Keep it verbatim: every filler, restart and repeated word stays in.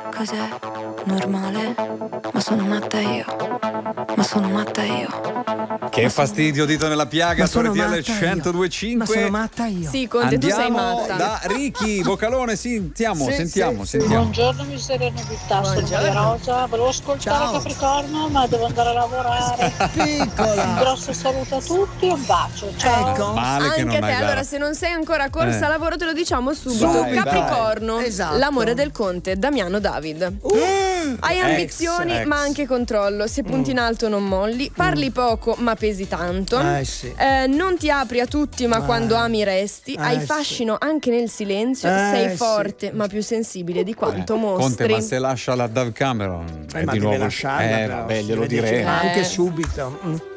Cos'è? Normale? Ma sono matta io. Ma sono matta io. Che fastidio, dito nella piaga su R T L centodue e cinque. Ma sono matta io. Sì, Conte, tu sei Andiamo matta. da Ricky, vocalone, sentiamo, Sì, sentiamo, sì, sentiamo. Buongiorno miseria novità, sono Maria Rosa, volevo ascoltare Ciao. Capricorno ma devo andare a lavorare. Un Piccola. grosso saluto a tutti e un bacio, ciao. Ecco. Male che Anche non a te, hai allora gara. se non sei ancora corsa Eh. lavoro te lo diciamo subito. Vai, Capricorno, vai. Esatto. l'amore del Conte, Damiano David. Hai Ex, ambizioni ex. ma anche controllo, se punti in alto non molli, parli poco ma pesi tanto. Eh, sì. Eh, non ti apri a tutti ma Eh. quando ami resti, Eh, hai sì. fascino anche nel silenzio, Eh, sei sì. forte ma più sensibile di quanto Eh, mostri. Conte, ma se lascia la Dove Cameron Eh, è ma di deve nuovo lasciarla, eh però, vabbè, si glielo vede direi. che- Anche Eh. subito. Mm.